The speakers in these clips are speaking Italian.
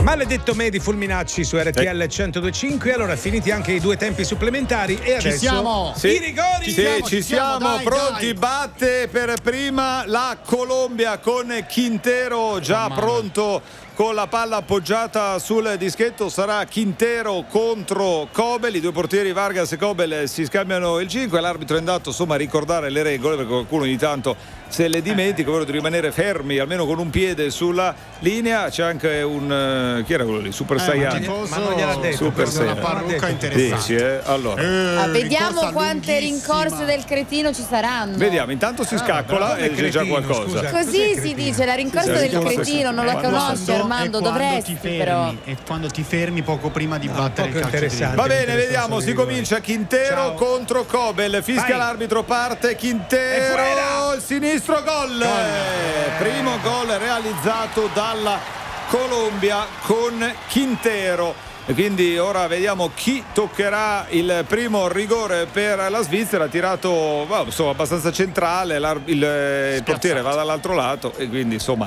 Maledetto me di Fulminacci su RTL 102.5. Allora, finiti anche i 2 tempi supplementari e adesso ci siamo. I rigori. Ci siamo dai, pronti. dai. Batte per prima la Colombia con Quintero già pronto con la palla appoggiata sul dischetto. Sarà Quintero contro Kobel, i 2 portieri Vargas e Kobel si scambiano il 5. L'arbitro è andato insomma a ricordare le regole, perché qualcuno ogni tanto se le dimentica, ovvero di rimanere fermi almeno con un piede sulla linea. C'è anche un chi era quello lì? Super Saiyan, Ma non gliel'ha detto. Super una Saiyan. parrucca interessante. Dici, allora Vediamo rincorsa quante lunghissima. rincorse del cretino ci saranno. vediamo, intanto si scaccola però e c'è già cretino, qualcosa. scusa. Così Cos'è si cretino? dice, la rincorsa Sì, del sì, cretino, non la quando- conosci Armando, dovresti però. E quando ti fermi poco prima di battere il poco calcio di interessante. Va bene, Interessante vediamo, sui si rigori. comincia. Quintero Ciao. contro Kobel, fischia Vai. l'arbitro, parte E Quintero, fuera. il sinistro, gol. Primo gol realizzato dalla Colombia con Quintero. E quindi ora vediamo chi toccherà il primo rigore per la Svizzera. Tirato insomma abbastanza centrale, il portiere va dall'altro lato e quindi insomma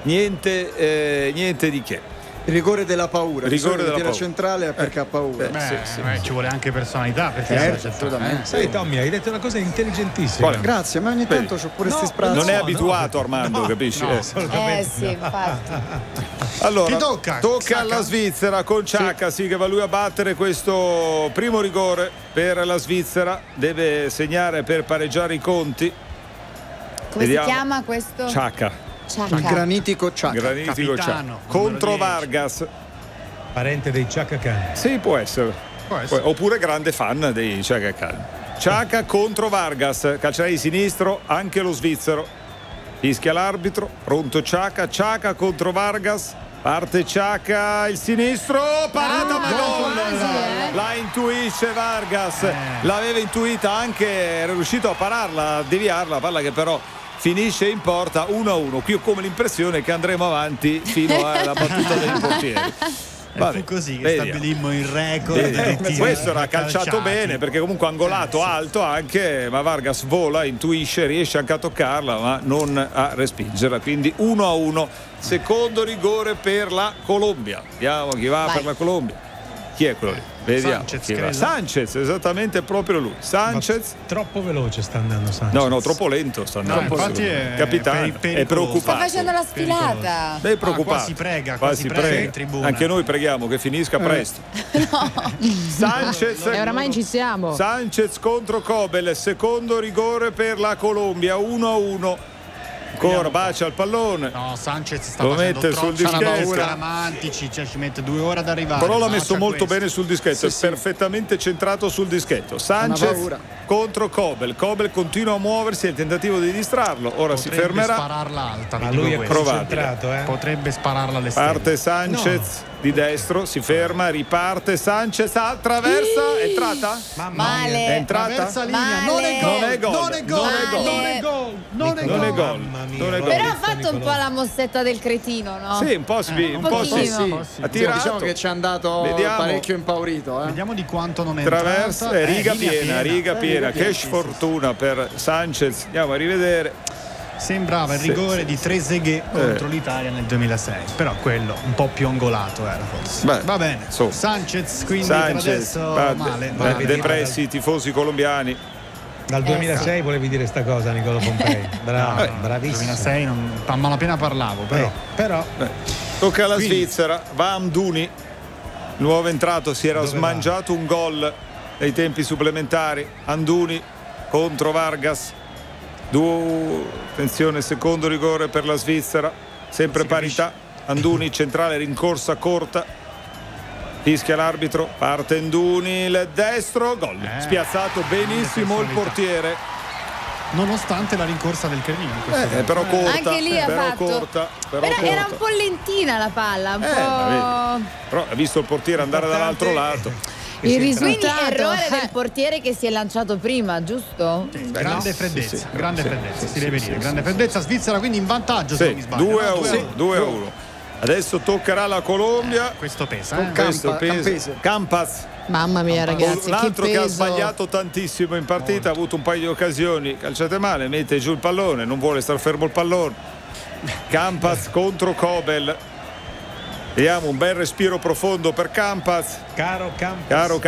niente di che. Il rigore della paura. Rigore Di solito della tira paura. centrale è perché ha paura. Ci vuole anche personalità perché Assolutamente. Sai Tommy, hai detto una cosa intelligentissima. Quale? Grazie, ma ogni tanto c'ho pure questi sprazzi. Non è No, abituato Armando, capisci? Sì, infatti. Allora, Chi tocca? alla Svizzera con Xhaka, sì, che va lui a battere questo primo rigore per la Svizzera. Deve segnare per pareggiare i conti. Come Vediamo. si chiama questo? Xhaka, Il granitico Xhaka. granitico Xhaka. Capitano, Contro numero 10. Vargas. Parente dei Chaka Khan. Sì, può essere. Oppure grande fan dei Xhaka Khan. Xhaka contro Vargas, calciare di sinistro anche lo svizzero. Fischia l'arbitro, pronto Xhaka contro Vargas. Parte Xhaka, il sinistro, parata ma gol! La intuisce Vargas, l'aveva intuita anche, era riuscito a pararla, a deviarla, palla che però finisce in porta 1-1. Qui ho come l'impressione che andremo avanti fino alla battuta dei portieri. Fu così che vediamo. stabilimmo il record dei tiri Questo era calciato calciati. bene perché comunque angolato alto anche, ma Vargas vola, intuisce, riesce anche a toccarla ma non a respingerla, quindi 1-1. Secondo rigore per la Colombia. Vediamo chi va per la Colombia. Chi è quello lì? Vediamo Sanchez, chi va. credo. Sanchez, esattamente proprio lui. Sanchez. Troppo veloce sta andando Sanchez. No, troppo lento sta andando. infatti è capitano, è pericoloso. preoccupato. Sta facendo la sfilata. È preoccupato. qua si prega in tribuna. Anche noi preghiamo che finisca presto. Sanchez E oramai ci siamo. Sanchez contro Kobel, secondo rigore per la Colombia, 1-1. Ancora bacia il pallone. No, Sanchez sta Lo facendo mette sul troppo dischetto. scaramantici, cioè ci mette 2 ore ad arrivare. Però l'ha Bacia messo molto questo. bene sul dischetto, Sì, è perfettamente centrato sul dischetto. Sanchez paura. contro Kobel. Kobel continua a muoversi, è il tentativo di distrarlo. Ora si Potrebbe fermerà. spararla alta, Ma vi lui dico è questo. Probabile. concentrato, Potrebbe spararla alle stelle. Parte Sanchez di destro, si ferma, riparte Sanchez, attraversa, è entrata? Male. È entrata? Traversa linea, Male. non è gol, Non è gol. non è gol, Male. non è Non è gol. gol. Mamma mia, Non è gol. Però ha fatto un po' la mossetta del cretino, no? Sì, un po' sì, un po' sì. pochino. Ha tirato. Diciamo che ci è andato Vediamo. parecchio impaurito. Vediamo di quanto non è Traversa, entrata. riga Linea piena. riga piena, Che sì, sfortuna per Sanchez. Andiamo a rivedere. Sembrava il Sì, rigore sì, di Trezeguet contro l'Italia nel 2006, però quello un po' più angolato era forse. Beh, Va bene. insomma. Sanchez quindi Sanchez, per adesso va- male. va- depressi i tifosi colombiani. Dal 2006 volevi dire sta cosa, Nicola Pompei. Bravo, bravissimo. 2006 a malapena parlavo, però. Però Tocca alla Quindi- Svizzera, va Amdouni, nuovo entrato, si era Dove smangiato un gol nei tempi supplementari. Amdouni contro Vargas. Attenzione, secondo rigore per la Svizzera, sempre parità. Amdouni centrale, rincorsa corta. Fischia l'arbitro, parte Amdouni, il destro, gol. Spiazzato benissimo il portiere. Nonostante la rincorsa del Cretino. Però corta. Anche lì ha però fatto. corta. Però era un po' lentina la palla, un ma po'. Però ha visto il portiere andare dall'altro lato. Il Quindi risultato errore del portiere che si è lanciato prima, giusto? Grande freddezza, sì, grande sì, freddezza, sì, si deve sì, dire. sì, Grande sì. freddezza, Svizzera quindi in vantaggio se non mi Sì, sbaglio. 2-1, no? 2-1. Adesso toccherà la Colombia. Questo pesa, Questo pesa. Campese. Campas, Mamma mia, ragazzi, un altro che ha peso. sbagliato tantissimo in partita, ha avuto un paio di occasioni calciate male, mette giù il pallone, non vuole star fermo il pallone. Campas contro Kobel. Vediamo un bel respiro profondo per Campas. Caro Campas.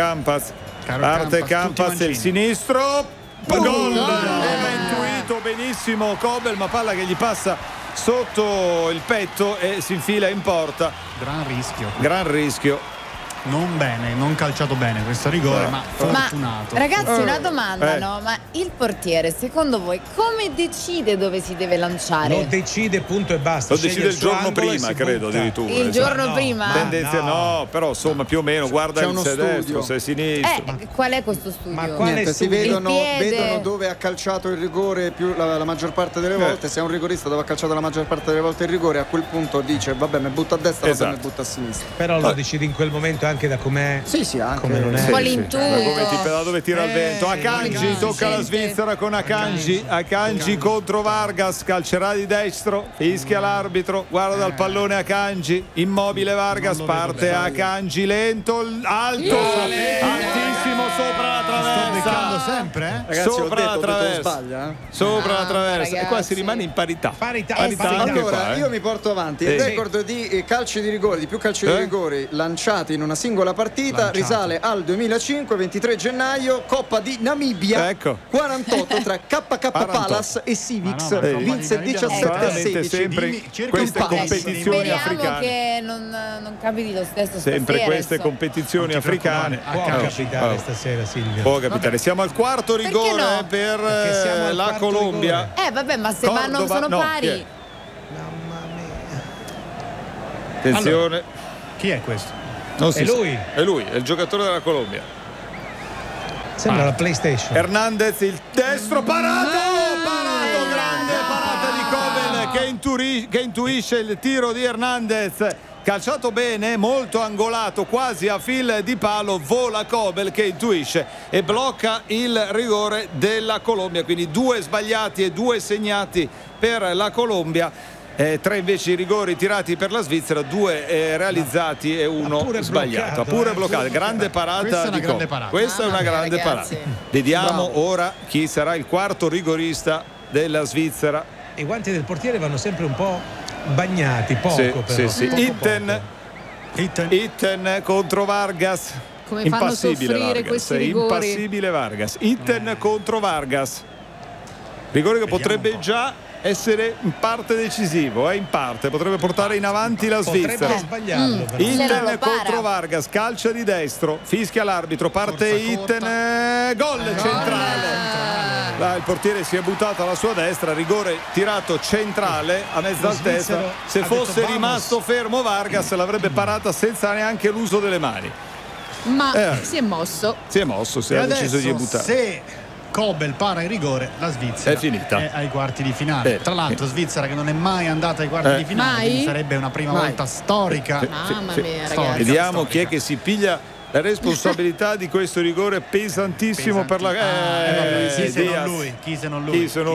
Parte Campas il sinistro. Gol! Aveva intuito benissimo Kobel, ma palla che gli passa sotto il petto e si infila in porta. Gran rischio. Non calciato bene questo rigore, ma fortunato. Ragazzi, una domanda, no? Ma il portiere, secondo voi, come decide dove si deve lanciare? Lo decide, punto e basta. Lo decide il giorno prima, credo, addirittura. Il giorno prima? No, però insomma più o meno guarda se è destro, se è sinistro. Qual è questo studio? Ma quale si vedono dove ha calciato il rigore più la maggior parte delle volte. Se è un rigorista dove ha calciato la maggior parte delle volte il rigore, a quel punto dice vabbè, mi butta a destra, vabbè, mi butta a sinistra. Però lo decidi in quel momento anche da com'è. Sì, anche come non è. Un po' l'intuito. Da dove tira il vento. Akanji, tocca la Svizzera con Akanji contro Vargas, calcerà di destro, fischia l'arbitro, guarda dal pallone Akanji, immobile Vargas, parte Akanji lento, alto, altissimo sopra la traversa. Sempre, Ragazzi, sopra la traversa. Sbaglia, Sopra la traversa. Ragazzi. E qua si rimane in parità. Parità anche Allora, qua, io mi porto avanti il record di calci di rigore, di più calci di rigori lanciati in una singola partita risale al 2005, 23 gennaio, Coppa di Namibia, 48 tra KK Palace e Civics, vinse 17-16. Sempre queste competizioni africane. Che non capiti lo stesso sempre stasera, queste competizioni africane. Può capitare stasera, Silvia. Può capitare. Siamo al quarto rigore per la Colombia. Vabbè, ma se non sono pari. Mamma mia. Attenzione. Chi è questo? È lui, è il giocatore della Colombia. Sembra la PlayStation. Hernandez, il destro, parato, grande parata di Kobel che intuisce il tiro di Hernandez. Calciato bene, molto angolato, quasi a fil di palo, vola Kobel che intuisce e blocca il rigore della Colombia. Quindi 2 sbagliati e 2 segnati per la Colombia. 3 invece i rigori tirati per la Svizzera, 2 realizzati e 1 sbagliato. Ha pure bloccato. Grande parata di Kobel. Questa è una grande parata. Vediamo ora chi sarà il quarto rigorista della Svizzera. I guanti del portiere vanno sempre un po' bagnati, poco però. Sì. Itten contro Vargas. Come fanno soffrire Vargas, questi rigori? impassibile Vargas. Itten contro Vargas. Rigore che potrebbe già essere in parte decisivo, in parte potrebbe portare in avanti la Svizzera. Potrebbe sbagliarlo però. Itten contro Vargas, calcia di destro, fischia l'arbitro, parte Itten, gol centrale. Il portiere si è buttato alla sua destra, rigore tirato centrale a mezza altezza. Se fosse rimasto fermo Vargas l'avrebbe parata senza neanche l'uso delle mani. Ma si è mosso. Si ha deciso di buttare. Se Kobel para il rigore, la Svizzera è finita, è ai quarti di finale. Tra l'altro Svizzera che non è mai andata ai quarti di finale, quindi sarebbe una prima volta storica. Mamma mia, ragazzi. Vediamo chi è che si piglia la responsabilità di questo rigore pesantissimo per la chi se non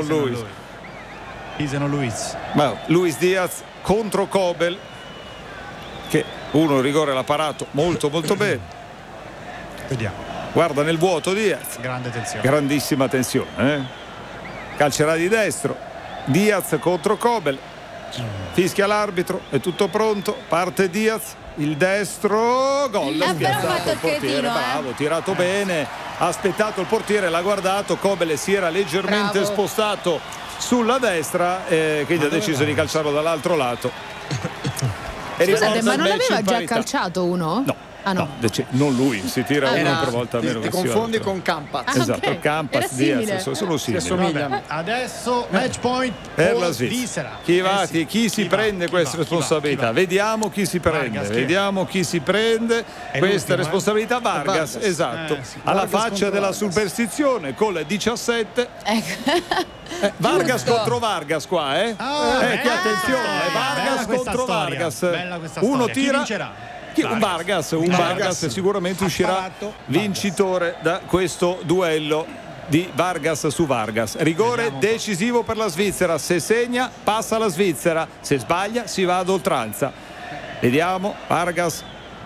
lui. Luis Diaz contro Kobel, che il rigore l'ha parato molto bene. Vediamo. Guarda nel vuoto Diaz, grande tensione, grandissima tensione. Calcerà di destro, Diaz contro Kobel, fischia l'arbitro, è tutto pronto, parte Diaz, il destro, gol, spiazzato il portiere, bravo, tirato bene, ha aspettato il portiere, l'ha guardato, Kobel si era leggermente spostato sulla destra e quindi ha deciso di calciarlo dall'altro lato. Scusate, ma non aveva già calciato uno? No. Non lui, si tira uno per volta meno. Ti confondi con Campas. Esatto, Campas, Diaz, sono simili. Adesso match point per la Svizzera. Chi si prende questa responsabilità? Vediamo chi si prende. Questa responsabilità. Vargas, esatto. Alla faccia della superstizione col 17. Vargas contro Vargas qua, che attenzione, Vargas contro Vargas. Uno tira. Un Vargas sicuramente uscirà vincitore da questo duello di Vargas su Vargas. Rigore decisivo per la Svizzera, se segna passa la Svizzera, se sbaglia si va ad oltranza. Vediamo Vargas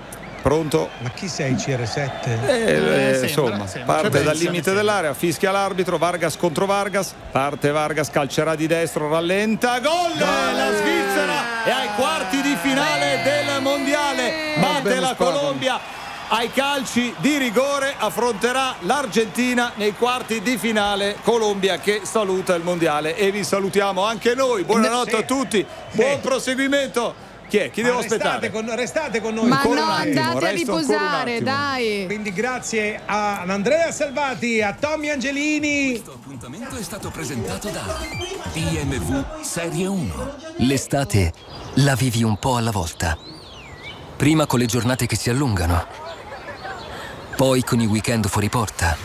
Pronto? Ma chi sei CR7? Insomma, parte dal limite dell'area, fischia l'arbitro, Vargas contro Vargas, parte Vargas, calcerà di destro, rallenta, gol! La Svizzera è ai quarti di finale del mondiale, batte la Colombia. Ai calci di rigore affronterà l'Argentina nei quarti di finale. Colombia che saluta il mondiale e vi salutiamo anche noi. Buonanotte a tutti, buon proseguimento. Chi è? Chi devo aspettare? Restate con noi. Ma no, andate a riposare, dai. Quindi grazie ad Andrea Salvati, a Tommy Angelini. Questo appuntamento è stato presentato da BMW Serie 1. L'estate la vivi un po' alla volta. Prima con le giornate che si allungano, poi con i weekend fuori porta,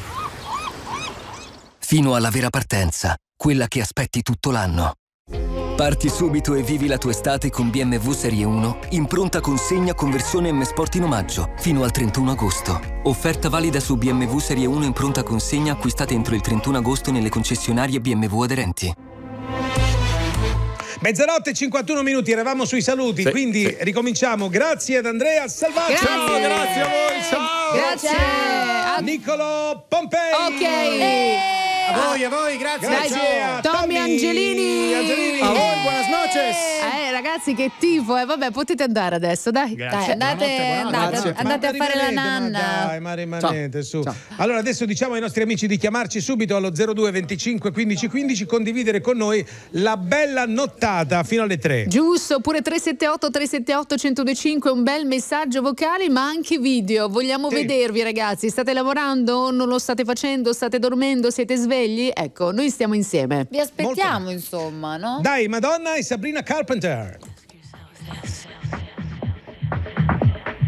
fino alla vera partenza, quella che aspetti tutto l'anno. Parti subito e vivi la tua estate con BMW Serie 1 in pronta consegna con versione M Sport in omaggio fino al 31 agosto. Offerta valida su BMW Serie 1 in pronta consegna acquistate entro il 31 agosto nelle concessionarie BMW aderenti. Mezzanotte e 51 minuti, eravamo sui saluti, quindi ricominciamo. Grazie ad Andrea Salvati. Ciao, grazie a voi, ciao. Grazie a Niccolò Pompei. Ok. A voi, grazie. A Tommy Angelini. A voi, buenas noches. Ragazzi, che tifo. Vabbè, potete andare adesso, dai. Dai, andate a fare la nanna. Dai, ma rimanete su. Ciao. Allora adesso diciamo ai nostri amici di chiamarci subito allo 02 25 15 15, condividere con noi la bella nottata fino alle 3. Giusto, oppure 378 378 1025, un bel messaggio vocale ma anche video. Vogliamo vedervi, ragazzi. State lavorando? Non lo state facendo? State dormendo? Siete svegli? Ecco, noi stiamo insieme. Vi aspettiamo, insomma, no? Dai, Madonna e Sabrina Carpenter.